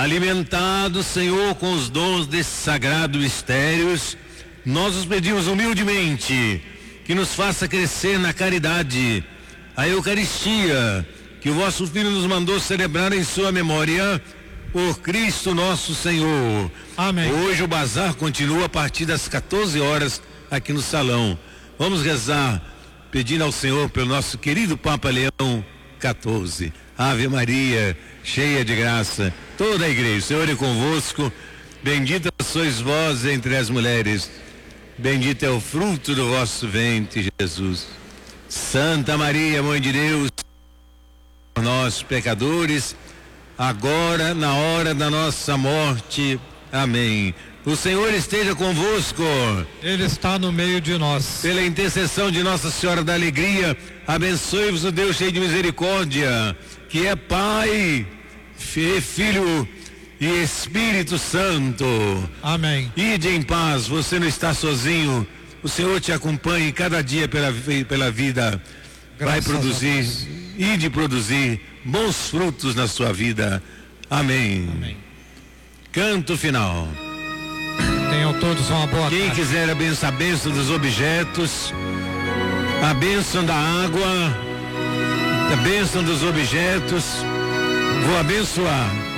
Alimentados, Senhor, com os dons desses sagrados mistérios, nós os pedimos humildemente que nos faça crescer na caridade, a Eucaristia, que o vosso Filho nos mandou celebrar em sua memória, por Cristo nosso Senhor. Amém. Hoje o bazar continua a partir das 14 horas aqui no salão. Vamos rezar, pedindo ao Senhor pelo nosso querido Papa Leão 14. Ave Maria, cheia de graça, toda a igreja, o Senhor é convosco, bendita sois vós entre as mulheres, bendito é o fruto do vosso ventre, Jesus. Santa Maria, Mãe de Deus, por nós pecadores, agora na hora da nossa morte. Amém. O Senhor esteja convosco. Ele está no meio de nós. Pela intercessão de Nossa Senhora da Alegria, abençoe-vos o Deus cheio de misericórdia, que é Pai, Filho e Espírito Santo. Amém. Ide em paz, você não está sozinho. O Senhor te acompanhe cada dia pela vida. Vai produzir, ide produzir bons frutos na sua vida. Amém. Amém. Canto final. Tenham todos uma boa Quem tarde. quiser a bênção dos objetos, a bênção da água, a bênção dos objetos, vou abençoar.